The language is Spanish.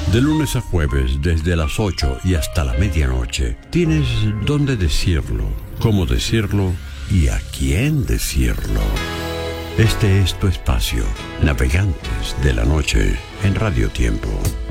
De lunes a jueves, desde las 8 y hasta la medianoche, tienes dónde decirlo, cómo decirlo y a quién decirlo. Este es tu espacio, Navegantes de la Noche, en Radio Tiempo.